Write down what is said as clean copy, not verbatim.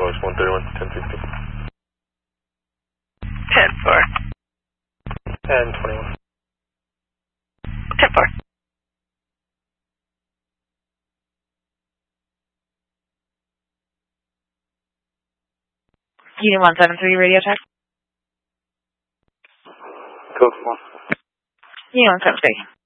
August 131, 1060. 10-4. And 21. 10-4. Unit 173, radio check. Code 1. Unit 173.